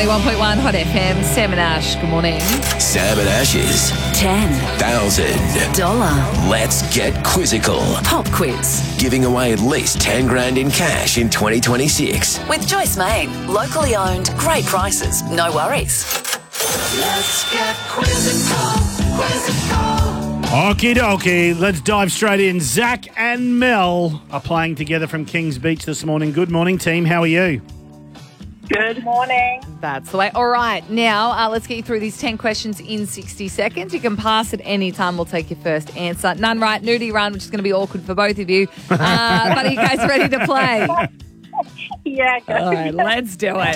91.1 Hot FM. Sam and Ash, good morning. Sam and Ash's $10,000. Let's get quizzical. Pop quiz. Giving away at least 10 grand in cash in 2026. With Joyce Main. Locally owned, great prices, no worries. Let's get quizzical. Okie dokie, let's dive straight in. Zach and Mel are playing together from Kings Beach this morning. Good morning, team. How are you? Good morning. That's the way. All right, now let's get you through these 10 questions in 60 seconds. You can pass at any time. We'll take your first answer. None right, nudie run, which is going to be awkward for both of you. But are you guys ready to play? Yeah, go. All right, let's do it.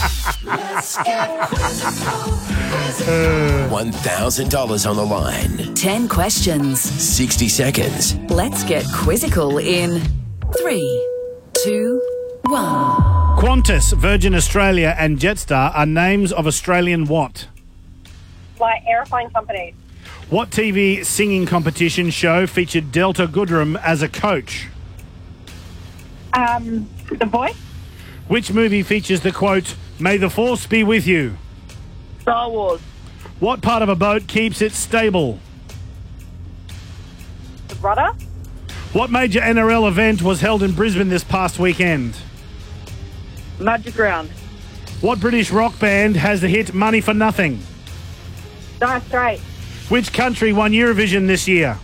$1,000 on the line. 10 questions. 60 seconds. Let's get quizzical in 3, 2, 1. Qantas, Virgin Australia and Jetstar are names of Australian what? Like airplane companies. What TV singing competition show featured Delta Goodrem as a coach? The Voice. Which movie features the quote, "May the Force be with you"? Star Wars. What part of a boat keeps it stable? The Rudder. What major NRL event was held in Brisbane this past weekend? Magic Round. What British rock band has the hit Money for Nothing? Dire Straits. Which country won Eurovision this year?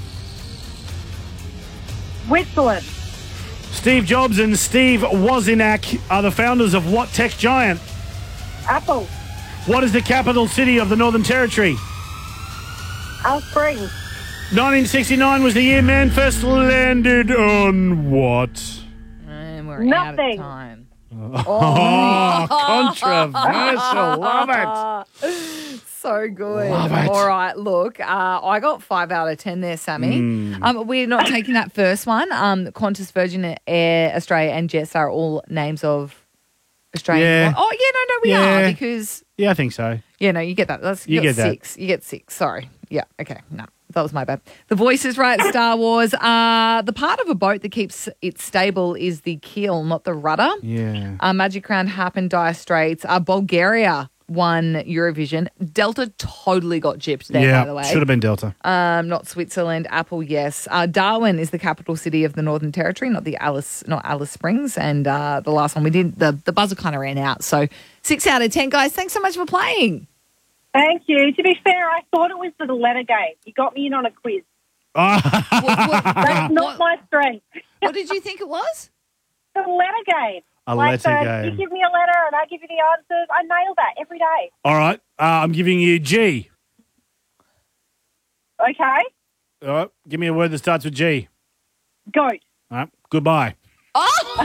Switzerland. Steve Jobs and Steve Wozniak are the founders of what tech giant? Apple. What is the capital city of the Northern Territory? Alice Springs. 1969 was the year man first landed on what? And we're out Nothing. of time. Oh, controversial. Love it. So good. Love it. All right, look, I got 5 out of 10 there, Sammy. We're not taking that first one. Qantas, Virgin Air, Australia and Jetstar are all names of Australian. Yeah. Oh, yeah, no, we are because... Yeah, I think so. Yeah, no, you get that. You get that. 6. You get 6. Sorry. Yeah, okay. No, that was my bad. The Voice is right, Star Wars. The part of a boat that keeps it stable is the keel, not the rudder. Yeah. Magic Round happened, Dire Straits. Bulgaria won Eurovision. Delta totally got gypped there, by the way. Should have been Delta. Not Switzerland. Apple, yes. Darwin is the capital city of the Northern Territory, not Alice Springs. And the last one we did, the buzzer kind of ran out. So 6 out of 10, guys. Thanks so much for playing. Thank you. To be fair, I thought it was the letter game. You got me in on a quiz. That's not my strength. What did you think it was? The letter game. A letter game. You give me a letter and I give you the answers. I nail that every day. All right. I'm giving you G. Okay. All right. Give me a word that starts with G. Goat. All right. Goodbye. See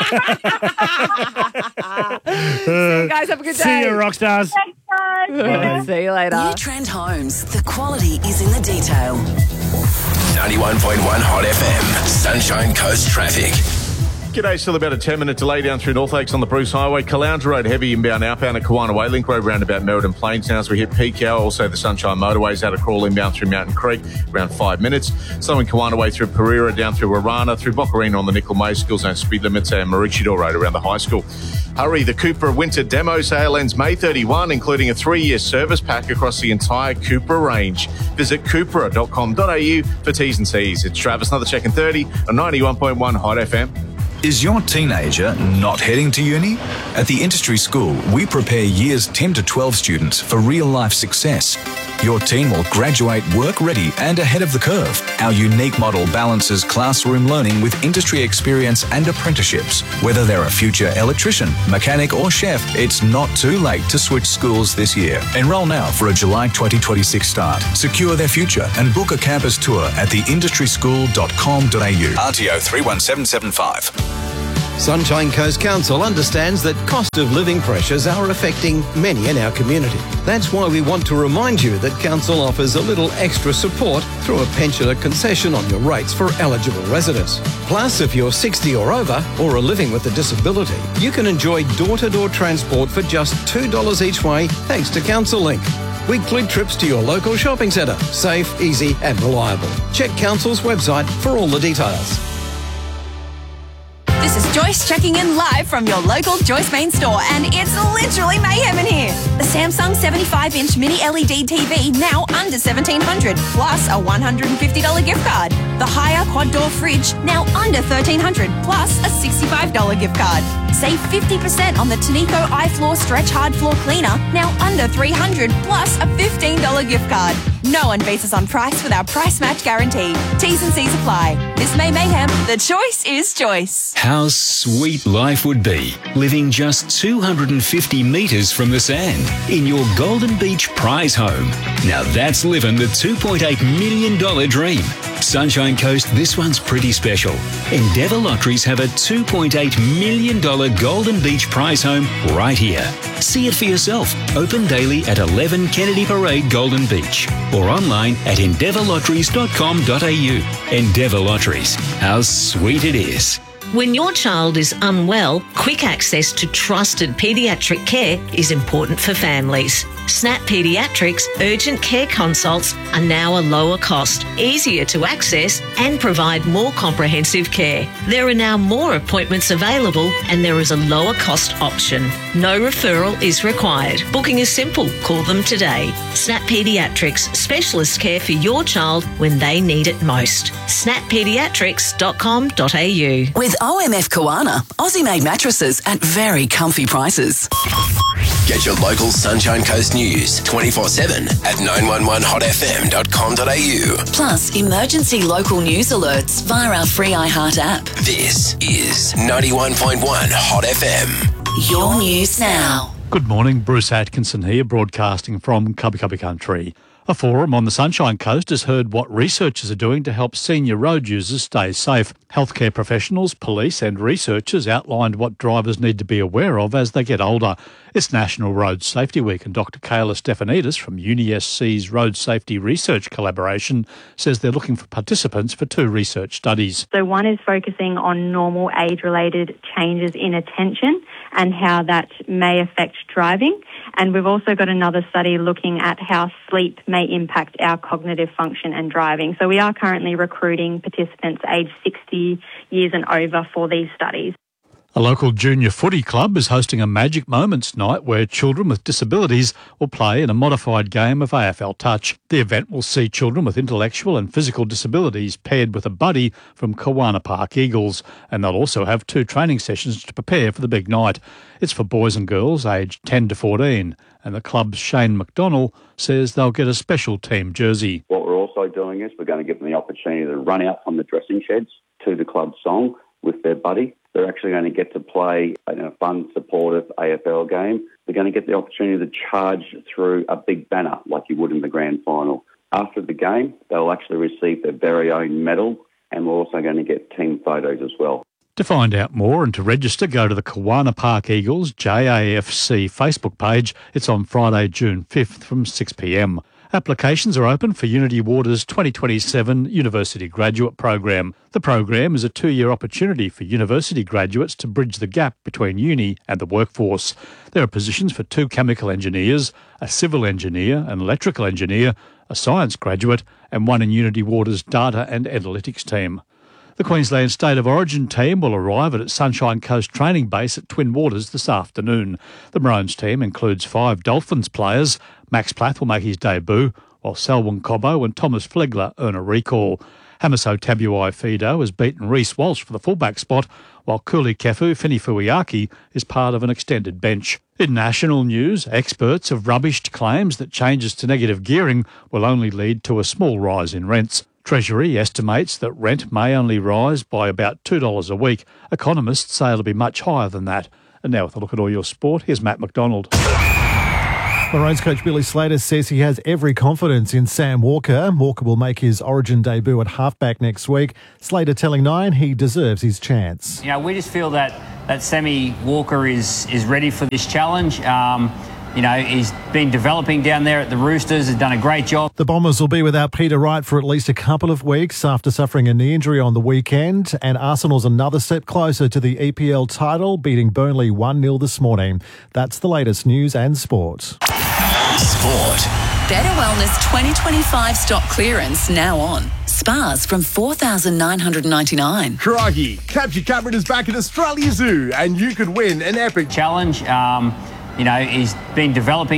you guys. Have a good day. See you, rock stars. Thanks, guys. See you later. New Trend Homes. The quality is in the detail. 91.1 Hot FM. Sunshine Coast traffic. G'day, still about a 10-minute delay down through North Lakes on the Bruce Highway. Caloundra Road, heavy inbound, outbound at Kawana Way. Link Road roundabout Meriden Plains now as we hit peak hour. Also the Sunshine Motorways out of Crawl inbound through Mountain Creek, around 5 minutes. Slowing Kawana Way through Pereira, down through Warana, through Boccarina on the Nickel May School Zone speed limits, and Maroochydore Road around the high school. Hurry, the Cupra Winter Demo Sale ends May 31, including a 3-year service pack across the entire Cupra range. Visit cupra.com.au for T's and C's. It's Travis, another check in 30 on 91.1 Hot FM. Is your teenager not heading to uni? At the Industry School, we prepare years 10 to 12 students for real-life success. Your teen will graduate work-ready and ahead of the curve. Our unique model balances classroom learning with industry experience and apprenticeships. Whether they're a future electrician, mechanic or chef, it's not too late to switch schools this year. Enroll now for a July 2026 start. Secure their future and book a campus tour at theindustryschool.com.au. RTO 31775. Sunshine Coast Council understands that cost of living pressures are affecting many in our community. That's why we want to remind you that Council offers a little extra support through a pensioner concession on your rates for eligible residents. Plus, if you're 60 or over or are living with a disability, you can enjoy door-to-door transport for just $2 each way thanks to Council Link. Weekly trips to your local shopping centre. Safe, easy and reliable. Check Council's website for all the details. This is Joyce checking in live from your local Joyce Main store, and it's literally mayhem. Samsung 75-inch mini LED TV now under $1,700, plus a $150 gift card. The Haier quad door fridge now under $1,300, plus a $65 gift card. Save 50% on the Tanico iFloor Stretch Hard Floor Cleaner, now under $300, plus a $15 gift card. No one beats us on price with our price match guarantee. T's and C's apply. This May Mayhem, the choice is choice. How sweet life would be living just 250 metres from the sand in your Golden Beach prize home. Now that's living the $2.8 million dream. Sunshine Coast, this one's pretty special. Endeavour Lotteries have a $2.8 million Golden Beach prize home right here. See it for yourself. Open daily at 11 Kennedy Parade, Golden Beach, or online at endeavourlotteries.com.au. Endeavour Lotteries. How sweet it is. When your child is unwell, quick access to trusted paediatric care is important for families. Snap Paediatrics urgent care consults are now a lower cost, easier to access and provide more comprehensive care. There are now more appointments available and there is a lower cost option. No referral is required. Booking is simple. Call them today. Snap Paediatrics, specialist care for your child when they need it most. snappediatrics.com.au. With OMF Kawana, Aussie-made mattresses at very comfy prices. Get your local Sunshine Coast news 24/7 at 911hotfm.com.au. Plus, emergency local news alerts via our free iHeart app. This is 91.1 Hot FM. Your news now. Good morning, Bruce Atkinson here, broadcasting from Cubby Cubby Country. A forum on the Sunshine Coast has heard what researchers are doing to help senior road users stay safe. Healthcare professionals, police and researchers outlined what drivers need to be aware of as they get older. It's National Road Safety Week and Dr. Kayla Stefanidis from UniSC's Road Safety Research Collaboration says they're looking for participants for 2 research studies. So one is focusing on normal age-related changes in attention and how that may affect driving. And we've also got another study looking at how sleep may impact our cognitive function and driving. So we are currently recruiting participants aged 60 years and over for these studies. A local junior footy club is hosting a Magic Moments night where children with disabilities will play in a modified game of AFL Touch. The event will see children with intellectual and physical disabilities paired with a buddy from Kawana Park Eagles, and they'll also have 2 training sessions to prepare for the big night. It's for boys and girls aged 10 to 14, and the club's Shane McDonnell says they'll get a special team jersey. What we're also doing is we're going to give them the opportunity to run out from the dressing sheds to the club song with their buddy. They're actually going to get to play in a fun, supportive AFL game. They're going to get the opportunity to charge through a big banner like you would in the grand final. After the game, they'll actually receive their very own medal, and we're also going to get team photos as well. To find out more and to register, go to the Kawana Park Eagles JAFC Facebook page. It's on Friday, June 5th from 6 p.m. Applications are open for Unity Water's 2027 University Graduate Program. The program is a 2-year opportunity for university graduates to bridge the gap between uni and the workforce. There are positions for 2 chemical engineers, a civil engineer, an electrical engineer, a science graduate, and 1 in Unity Water's data and analytics team. The Queensland State of Origin team will arrive at its Sunshine Coast training base at Twin Waters this afternoon. The Maroons team includes 5 Dolphins players. Max Plath will make his debut, while Selwyn Cobbo and Thomas Flegler earn a recall. Hamiso Tabuai-Fido has beaten Reece Walsh for the fullback spot, while Kuli Kefu Finifuiaki is part of an extended bench. In national news, experts have rubbished claims that changes to negative gearing will only lead to a small rise in rents. Treasury estimates that rent may only rise by about $2 a week. Economists say it'll be much higher than that. And now with a look at all your sport, here's Matt McDonald. Maroons coach Billy Slater says he has every confidence in Sam Walker. Walker will make his Origin debut at halfback next week. Slater telling Nine he deserves his chance. You know, we just feel that Sammy Walker is ready for this challenge. You know, he's been developing down there at the Roosters, has done a great job. The Bombers will be without Peter Wright for at least a couple of weeks after suffering a knee injury on the weekend. And Arsenal's another step closer to the EPL title, beating Burnley 1-0 this morning. That's the latest news and sport. Sport. Better Wellness 2025 stock clearance now on. Spas from $4,999. Crikey, Capture Cameron is back at Australia Zoo and you could win an epic challenge. You know, he's been developing